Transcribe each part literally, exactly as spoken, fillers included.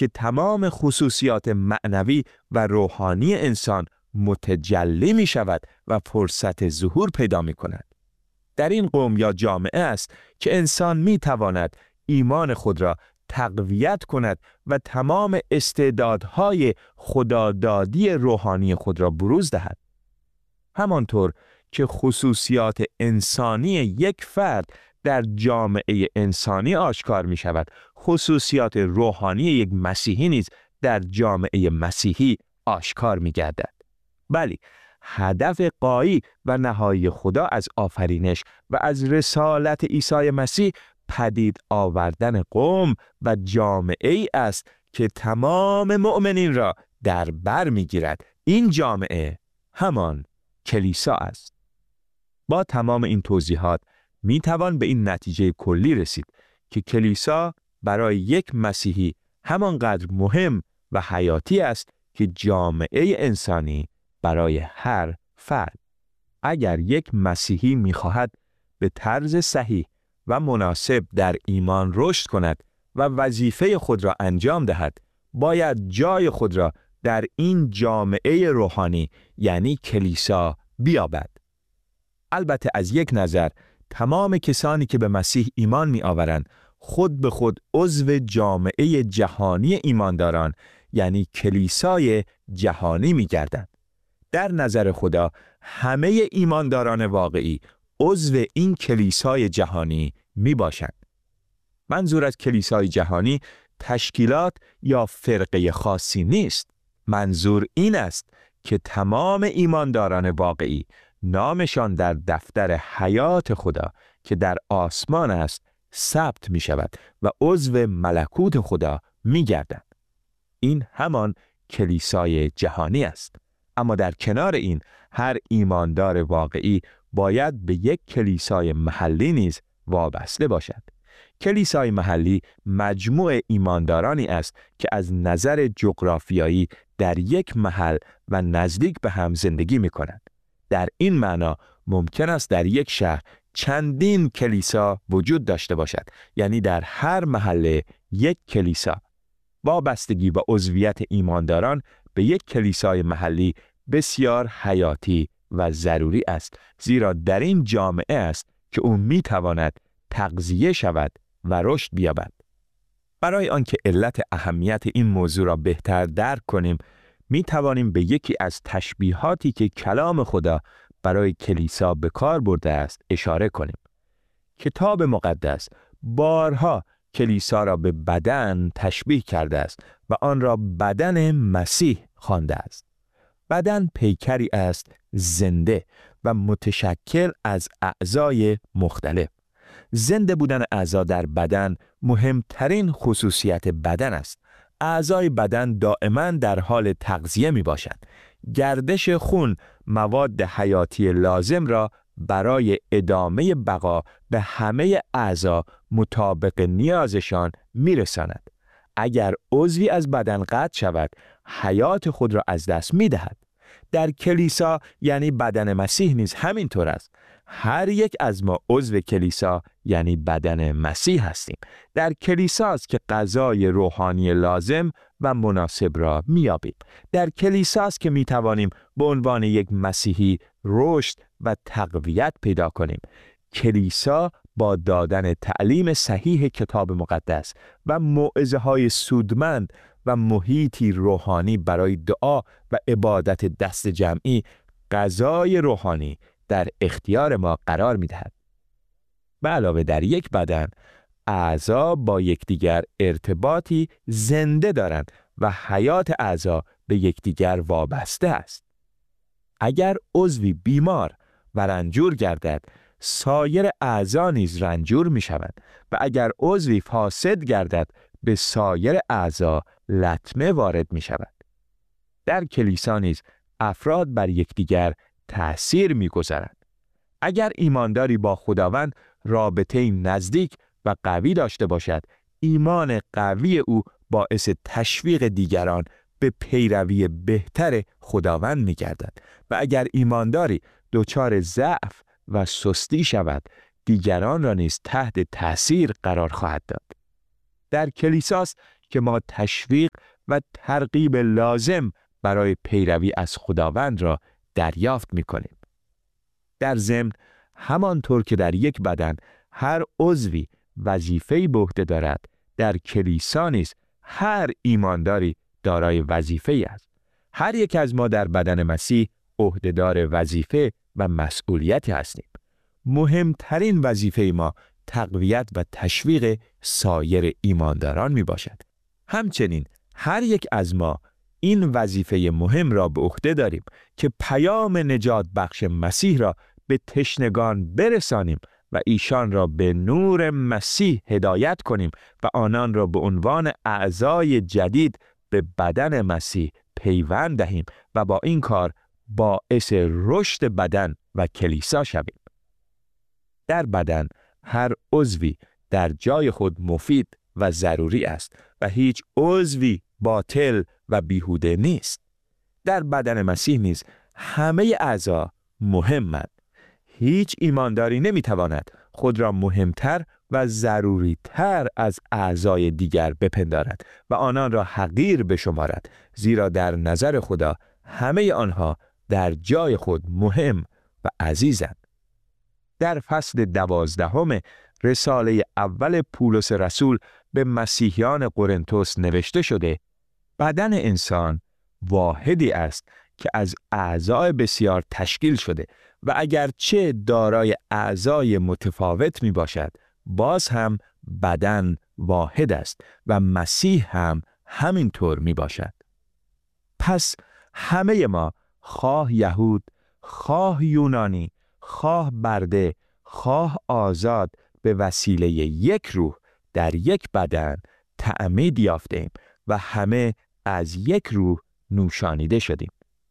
که تمام خصوصیات معنوی و روحانی انسان متجلی می شود و فرصت ظهور پیدا می کند. در این قوم یا جامعه است که انسان می تواند ایمان خود را تقویت کند و تمام استعدادهای خدادادی روحانی خود را بروز دهد. همانطور که خصوصیات انسانی یک فرد در جامعه انسانی آشکار می شود، خصوصیات روحانی یک مسیحی نیز در جامعه مسیحی آشکار می گردد. بلی، هدف غایی و نهایی خدا از آفرینش و از رسالت عیسی مسیح پدید آوردن قوم و جامعه ای است که تمام مؤمنین را در بر می گیرد. این جامعه همان کلیسا است. با تمام این توضیحات می توان به این نتیجه کلی رسید که کلیسا برای یک مسیحی همانقدر مهم و حیاتی است که جامعه انسانی برای هر فرد. اگر یک مسیحی می خواهد به طرز صحیح و مناسب در ایمان رشد کند و وظیفه خود را انجام دهد، باید جای خود را در این جامعه روحانی یعنی کلیسا بیابد. البته از یک نظر تمام کسانی که به مسیح ایمان می آورند خود به خود عضو جامعه جهانی ایمانداران یعنی کلیسای جهانی می گردند. در نظر خدا همه ایمانداران واقعی عضو این کلیسای جهانی می باشند. منظور از کلیسای جهانی تشکیلات یا فرقه خاصی نیست. منظور این است که تمام ایمانداران واقعی نامشان در دفتر حیات خدا که در آسمان است ثبت می شود و عضو ملکوت خدا می گردند. این همان کلیسای جهانی است. اما در کنار این هر ایماندار واقعی باید به یک کلیسای محلی نیز وابسته باشد. کلیسای محلی مجموع ایماندارانی است که از نظر جغرافیایی در یک محل و نزدیک به هم زندگی می کنند. در این معنا ممکن است در یک شهر چندین کلیسا وجود داشته باشد، یعنی در هر محله یک کلیسا. وابستگی و عضویت ایمانداران به یک کلیسای محلی بسیار حیاتی و ضروری است، زیرا در این جامعه است که او می تواند تغذیه شود و رشد بیابد. برای آنکه علت اهمیت این موضوع را بهتر درک کنیم، می توانیم به یکی از تشبیهاتی که کلام خدا برای کلیسا به کار برده است اشاره کنیم. کتاب مقدس بارها کلیسا را به بدن تشبیه کرده است و آن را بدن مسیح خوانده است. بدن پیکری است زنده و متشکل از اعضای مختلف. زنده بودن اعضا در بدن مهمترین خصوصیت بدن است. اعضای بدن دائما در حال تغذیه می باشند. گردش خون مواد حیاتی لازم را برای ادامه بقا به همه اعضا مطابق نیازشان می رساند. اگر عضوی از بدن قطع شود، حیات خود را از دست می دهد. در کلیسا یعنی بدن مسیح نیز همینطور است. هر یک از ما عضو کلیسا یعنی بدن مسیح هستیم. در کلیسا است که غذای روحانی لازم و مناسب را می‌یابیم. در کلیسا است که می‌توانیم به عنوان یک مسیحی رشد و تقویت پیدا کنیم. کلیسا با دادن تعلیم صحیح کتاب مقدس و موعظه‌های سودمند و محیطی روحانی برای دعا و عبادت دست جمعی غذای روحانی در اختیار ما قرار می‌دهد. به علاوه در یک بدن، اعضا با یکدیگر ارتباطی زنده دارند و حیات اعضا به یکدیگر وابسته است. اگر عضوی بیمار و رنجور گردد، سایر اعضا نیز رنجور می‌شوند و اگر عضوی فاسد گردد، به سایر اعضا لطمه وارد می‌شود. در کلیسا نیز افراد بر یکدیگر تأثیر می‌گذارند. اگر ایمانداری با خداوند رابطه نزدیک و قوی داشته باشد، ایمان قوی او باعث تشویق دیگران به پیروی بهتر خداوند می‌گردد و اگر ایمانداری دچار ضعف و سستی شود، دیگران را نیز تحت تأثیر قرار خواهد داد. در کلیساست که ما تشویق و ترغیب لازم برای پیروی از خداوند را دریافت می‌کنیم. در ضمن همانطور که در یک بدن هر عضوی وظیفه‌ای به عهده دارد، در کلیسا نیز هر ایمانداری دارای وظیفه‌ای است. هر یک از ما در بدن مسیح عهدهدار وظیفه و مسئولیتی هستیم. مهمترین وظیفه ما تقویت و تشویق سایر ایمانداران می باشد. همچنین هر یک از ما این وظیفه مهم را به عهده داریم که پیام نجات بخش مسیح را به تشنگان برسانیم و ایشان را به نور مسیح هدایت کنیم و آنان را به عنوان اعضای جدید به بدن مسیح پیوند دهیم و با این کار باعث رشد بدن و کلیسا شویم. در بدن هر عضوی در جای خود مفید و ضروری است و هیچ عضوی باطل و بیهوده نیست. در بدن مسیح نیز همه اعضا مهمند. هیچ ایمانداری نمیتواند خود را مهمتر و ضروریتر از اعضای دیگر بپندارد و آنان را حقیر بشمارد، زیرا در نظر خدا همه آنها در جای خود مهم و عزیزند. در فصل دوازدهم رساله اول پولس رسول به مسیحیان قرنتس نوشته شده: بدن انسان واحدی است که از اعضای بسیار تشکیل شده و اگرچه دارای اعضای متفاوت می باشد، باز هم بدن واحد است و مسیح هم همینطور می باشد. پس همه ما، خواه یهود، خواه یونانی، خواه برده، خواه آزاد، به وسیله یک روح در یک بدن تعمید یافتیم و همه از یک روح نوشانیده شدیم.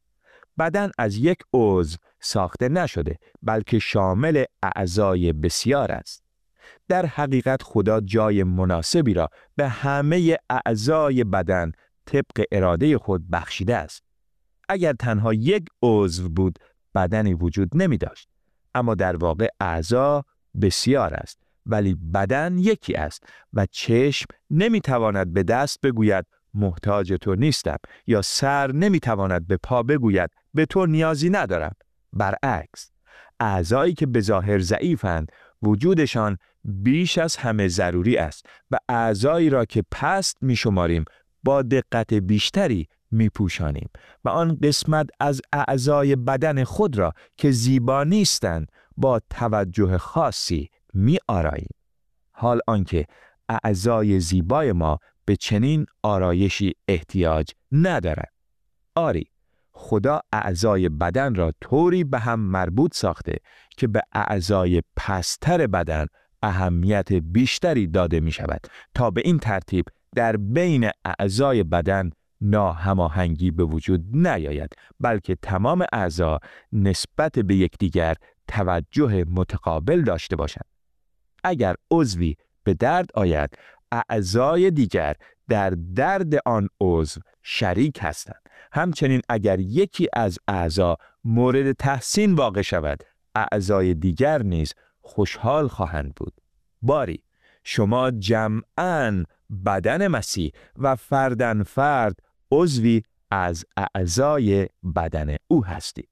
بدن از یک عضو ساخته نشده، بلکه شامل اعضای بسیار است. در حقیقت خدا جای مناسبی را به همه اعضای بدن طبق اراده خود بخشیده است. اگر تنها یک عضو بود، بدنی وجود نمی داشت. اما در واقع اعضا بسیار است، ولی بدن یکی است و چشم نمی تواند به دست بگوید محتاج تو نیستم، یا سر نمی تواند به پا بگوید به تو نیازی ندارم. برعکس، اعضایی که به ظاهر ضعیفند، وجودشان بیش از همه ضروری است و اعضایی را که پست می شماریم با دقت بیشتری می پوشانیم و آن قسمت از اعضای بدن خود را که زیبا نیستند با توجه خاصی می آراییم. حال آنکه اعضای زیبای ما به چنین آرایشی احتیاج ندارند. آری، خدا اعضای بدن را طوری به هم مربوط ساخته که به اعضای پستر بدن اهمیت بیشتری داده می شود تا به این ترتیب در بین اعضای بدن ناهماهنگی به وجود نیاید، بلکه تمام اعضا نسبت به یکدیگر توجه متقابل داشته باشند. اگر عضوی به درد آید، اعضای دیگر در درد آن عضو شریک هستند. همچنین اگر یکی از اعضا مورد تحسین واقع شود، اعضای دیگر نیز خوشحال خواهند بود. باری، شما جمعاً بدن مسیح و فردن فرد عضوی از اعضای بدن او هستید.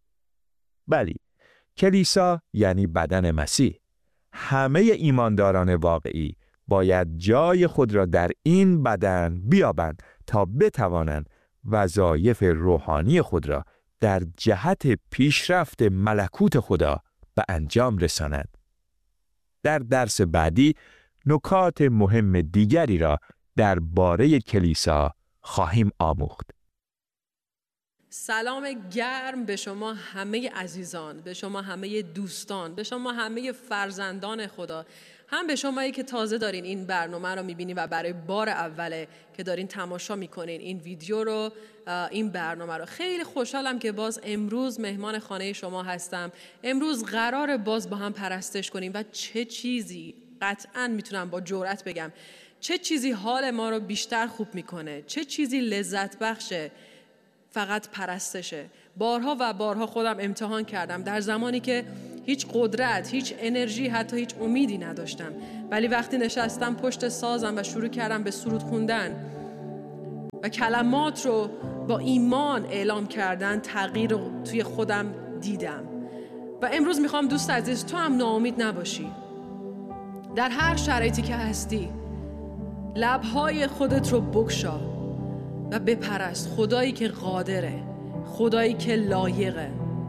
بلی، کلیسا یعنی بدن مسیح. همه ایمانداران واقعی باید جای خود را در این بدن بیابند تا بتوانند وظایف روحانی خود را در جهت پیشرفت ملکوت خدا به انجام رسانند. در درس بعدی نکات مهم دیگری را درباره کلیسا خواهیم آموخت. سلام گرم به شما همه عزیزان، به شما همه دوستان، به شما همه فرزندان خدا، هم به شمایی که تازه دارین این برنامه رو میبینین و برای بار اوله که دارین تماشا میکنین این ویدیو رو، این برنامه رو. خیلی خوشحالم که باز امروز مهمان خانه شما هستم. امروز قراره باز با هم پرستش کنیم و چه چیزی، قطعاً میتونم با جرأت بگم، چه چیزی حال ما رو بیشتر خوب میکنه، چه چیزی لذت بخشه. فقط پرستشه. بارها و بارها خودم امتحان کردم در زمانی که هیچ قدرت، هیچ انرژی، حتی هیچ امیدی نداشتم، ولی وقتی نشستم پشت سازم و شروع کردم به سرود خوندن و کلمات رو با ایمان اعلام کردن، تغییر رو توی خودم دیدم. و امروز میخوام دوست عزیز تو هم ناامید نباشی. در هر شرایطی که هستی لبهای خودت رو بگشا و بپرست خدایی که قادره، خدایی که لایقه.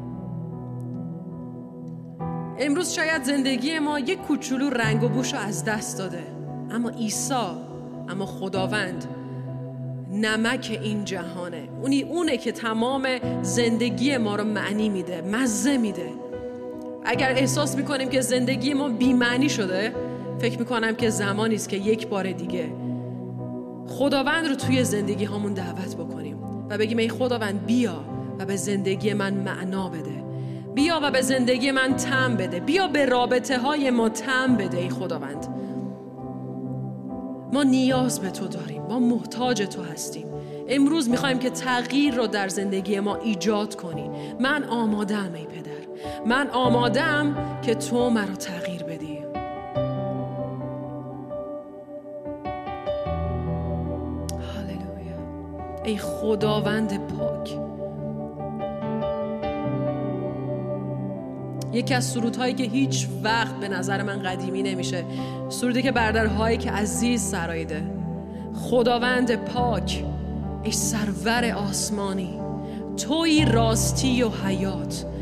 امروز شاید زندگی ما یک کوچولو رنگ و بوش رو از دست داده، اما عیسی، اما خداوند نمک این جهانه. اونی اونه که تمام زندگی ما رو معنی میده، مزه میده. اگر احساس میکنیم که زندگی ما بی‌معنی شده، فکر میکنم که زمانی است که یک بار دیگه خداوند رو توی زندگی هامون دعوت بکنیم و بگیم ای خداوند بیا و به زندگی من معنا بده، بیا و به زندگی من طعم بده، بیا به رابطه های ما طعم بده. ای خداوند ما نیاز به تو داریم، ما محتاج تو هستیم. امروز میخوایم که تغییر رو در زندگی ما ایجاد کنی. من آمادم ای پدر، من آمادم که تو مرا تغییر بدی. هاللویا. ای خداوند پاک، یکی از سرودهایی که هیچ وقت به نظر من قدیمی نمیشه، سرودی که برادرهایی که عزیز سرایده. خداوند پاک، ای سرور آسمانی، توی راستی و حیات،